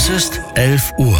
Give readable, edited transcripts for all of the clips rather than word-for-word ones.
Es ist 11 Uhr.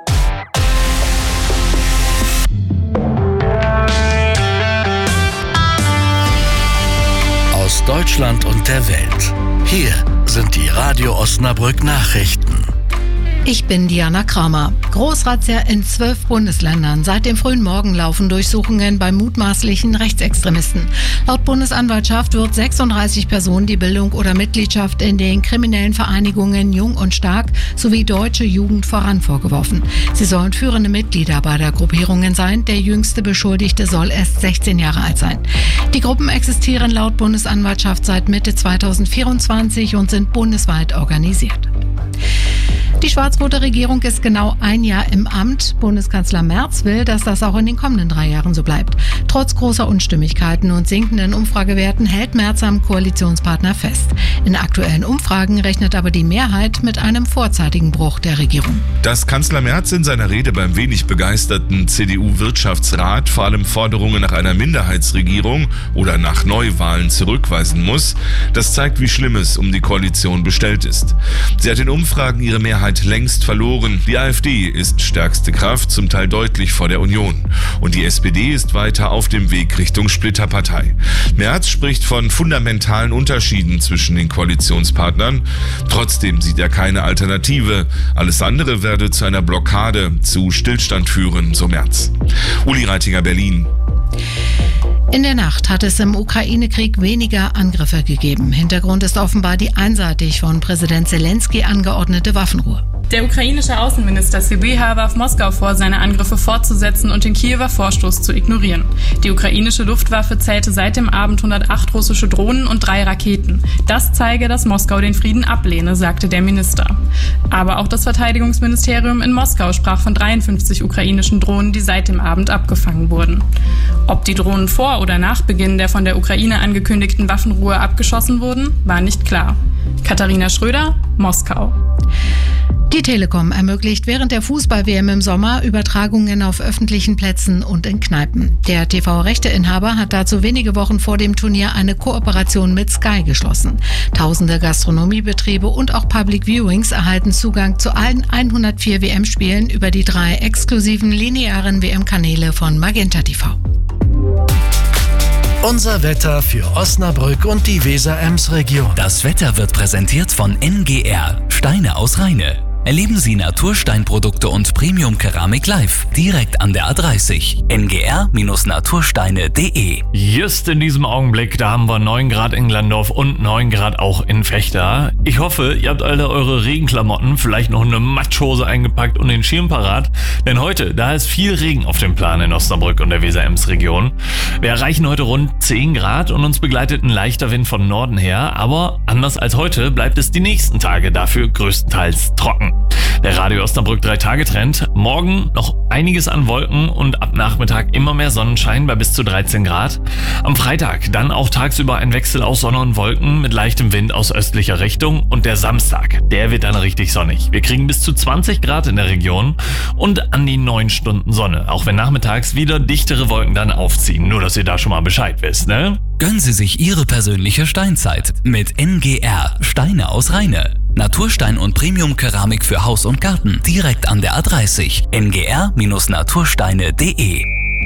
Aus Deutschland und der Welt. Hier sind die Radio Osnabrück Nachrichten. Ich bin Diana Kramer. Großrazzia in 12 Bundesländern. Seit dem frühen Morgen laufen Durchsuchungen bei mutmaßlichen Rechtsextremisten. Laut Bundesanwaltschaft wird 36 Personen die Bildung oder Mitgliedschaft in den kriminellen Vereinigungen Jung und Stark sowie Deutsche Jugend voran vorgeworfen. Sie sollen führende Mitglieder beider Gruppierungen sein. Der jüngste Beschuldigte soll erst 16 Jahre alt sein. Die Gruppen existieren laut Bundesanwaltschaft seit Mitte 2024 und sind bundesweit organisiert. Die schwarz-rote Regierung ist genau ein Jahr im Amt. Bundeskanzler Merz will, dass das auch in den kommenden 3 Jahren so bleibt. Trotz großer Unstimmigkeiten und sinkenden Umfragewerten hält Merz am Koalitionspartner fest. In aktuellen Umfragen rechnet aber die Mehrheit mit einem vorzeitigen Bruch der Regierung. Dass Kanzler Merz in seiner Rede beim wenig begeisterten CDU-Wirtschaftsrat vor allem Forderungen nach einer Minderheitsregierung oder nach Neuwahlen zurückweisen muss, das zeigt, wie schlimm es um die Koalition bestellt ist. Sie hat in Umfragen ihre Mehrheit längst verloren. Die AfD ist stärkste Kraft, zum Teil deutlich vor der Union. Und die SPD ist weiter auf dem Weg Richtung Splitterpartei. Merz spricht von fundamentalen Unterschieden zwischen den Koalitionspartnern. Trotzdem sieht er keine Alternative. Alles andere werde zu einer Blockade, zu Stillstand führen, so Merz. Uli Reitinger, Berlin. In der Nacht hat es im Ukraine-Krieg weniger Angriffe gegeben. Hintergrund ist offenbar die einseitig von Präsident Zelensky angeordnete Waffenruhe. Der ukrainische Außenminister Sybiha warf Moskau vor, seine Angriffe fortzusetzen und den Kiewer Vorstoß zu ignorieren. Die ukrainische Luftwaffe zählte seit dem Abend 108 russische Drohnen und 3 Raketen. Das zeige, dass Moskau den Frieden ablehne, sagte der Minister. Aber auch das Verteidigungsministerium in Moskau sprach von 53 ukrainischen Drohnen, die seit dem Abend abgefangen wurden. Ob die Drohnen vor oder nach Beginn der von der Ukraine angekündigten Waffenruhe abgeschossen wurden, war nicht klar. Katharina Schröder, Moskau. Die Telekom ermöglicht während der Fußball-WM im Sommer Übertragungen auf öffentlichen Plätzen und in Kneipen. Der TV-Rechteinhaber hat dazu wenige Wochen vor dem Turnier eine Kooperation mit Sky geschlossen. Tausende Gastronomiebetriebe und auch Public Viewings erhalten Zugang zu allen 104 WM-Spielen über die 3 exklusiven linearen WM-Kanäle von Magenta TV. Unser Wetter für Osnabrück und die Weser-Ems-Region. Das Wetter wird präsentiert von NGR, Steine aus Rheine. Erleben Sie Natursteinprodukte und Premium-Keramik live, direkt an der A30. ngr-natursteine.de. Just in diesem Augenblick, da haben wir 9 Grad in Glandorf und 9 Grad auch in Vechta. Ich hoffe, ihr habt alle eure Regenklamotten, vielleicht noch eine Matschhose eingepackt und den Schirm parat. Denn heute, da ist viel Regen auf dem Plan in Osnabrück und der Weser-Ems-Region. Wir erreichen heute rund 10 Grad und uns begleitet ein leichter Wind von Norden her. Aber anders als heute bleibt es die nächsten Tage dafür größtenteils trocken. Der Radio Osnabrück 3-Tage-Trend. Morgen noch einiges an Wolken und ab Nachmittag immer mehr Sonnenschein bei bis zu 13 Grad. Am Freitag dann auch tagsüber ein Wechsel aus Sonne und Wolken mit leichtem Wind aus östlicher Richtung. Und der Samstag, der wird dann richtig sonnig. Wir kriegen bis zu 20 Grad in der Region und an die 9 Stunden Sonne. Auch wenn nachmittags wieder dichtere Wolken dann aufziehen. Nur, dass ihr da schon mal Bescheid wisst, ne? Gönnen Sie sich Ihre persönliche Steinzeit mit NGR, Steine aus Rheine. Naturstein und Premium-Keramik für Haus und Garten, direkt an der A30. ngr-natursteine.de.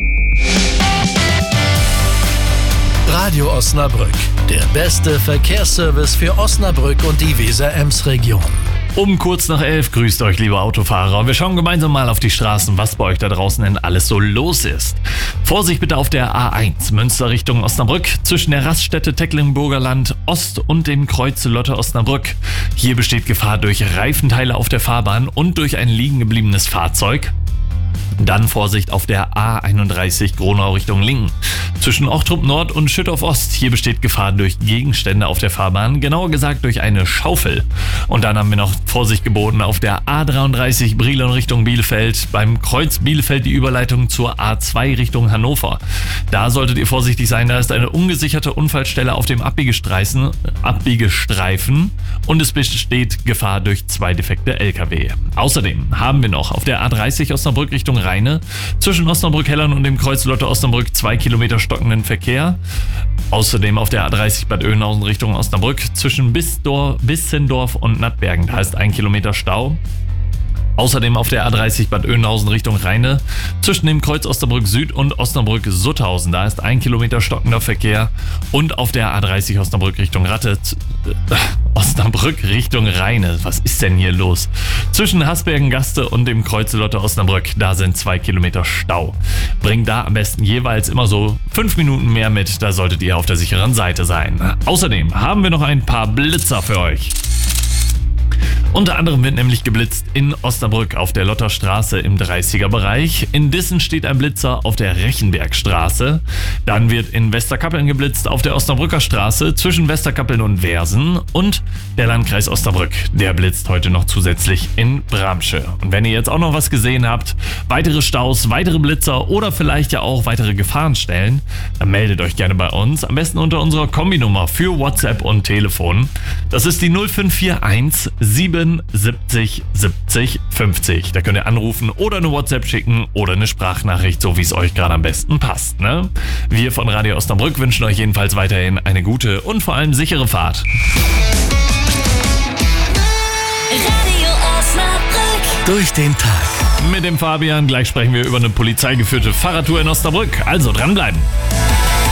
Radio Osnabrück, der beste Verkehrsservice für Osnabrück und die Weser-Ems-Region. Um kurz nach 11 grüßt euch, liebe Autofahrer. Wir schauen gemeinsam mal auf die Straßen, was bei euch da draußen denn alles so los ist. Vorsicht bitte auf der A1, Münster Richtung Osnabrück, zwischen der Raststätte Tecklenburger Land Ost und dem Kreuz Lotte Osnabrück. Hier besteht Gefahr durch Reifenteile auf der Fahrbahn und durch ein liegen gebliebenes Fahrzeug. Dann Vorsicht auf der A31 Gronau Richtung Lingen. Zwischen Ochtrup Nord und Schüttorf Ost. Hier besteht Gefahr durch Gegenstände auf der Fahrbahn, genauer gesagt durch eine Schaufel. Und dann haben wir noch Vorsicht geboten auf der A33 Brilon Richtung Bielefeld. Beim Kreuz Bielefeld die Überleitung zur A2 Richtung Hannover. Da solltet ihr vorsichtig sein, da ist eine ungesicherte Unfallstelle auf dem Abbiegestreifen und es besteht Gefahr durch 2 defekte LKW. Außerdem haben wir noch auf der A30 Osnabrück Richtung Rheine zwischen Osnabrück-Hellern und dem Kreuz Lotte Osnabrück 2 Kilometer stockenden Verkehr. Außerdem auf der A30 Bad Oeynhausen Richtung Osnabrück zwischen Bissendorf und Nattbergen, da ist 1 Kilometer Stau. Außerdem auf der A30 Bad Oeynhausen Richtung Rheine zwischen dem Kreuz Osnabrück Süd und Osnabrück Sutthausen. Da ist 1 Kilometer stockender Verkehr. Und auf der A30 Osnabrück Richtung Osnabrück Richtung Rheine. Was ist denn hier los? Zwischen Hasbergen-Gaste und dem Kreuz Lotte Osnabrück. Da sind 2 Kilometer Stau. Bringt da am besten jeweils immer so 5 Minuten mehr mit. Da solltet ihr auf der sicheren Seite sein. Außerdem haben wir noch ein paar Blitzer für euch. Unter anderem wird nämlich geblitzt in Osnabrück auf der Lotterstraße im 30er-Bereich. In Dissen steht ein Blitzer auf der Rechenbergstraße. Dann wird in Westerkappeln geblitzt auf der Osnabrücker Straße zwischen Westerkappeln und Versen. Und der Landkreis Osnabrück, der blitzt heute noch zusätzlich in Bramsche. Und wenn ihr jetzt auch noch was gesehen habt, weitere Staus, weitere Blitzer oder vielleicht ja auch weitere Gefahrenstellen, dann meldet euch gerne bei uns. Am besten unter unserer Kombinummer für WhatsApp und Telefon. Das ist die 0541 77 70 50. Da könnt ihr anrufen oder eine WhatsApp schicken oder eine Sprachnachricht, so wie es euch gerade am besten passt. Ne? Wir von Radio Osnabrück wünschen euch jedenfalls weiterhin eine gute und vor allem sichere Fahrt. Radio Osnabrück. Durch den Tag. Mit dem Fabian. Gleich sprechen wir über eine polizeigeführte Fahrradtour in Osnabrück. Also dranbleiben.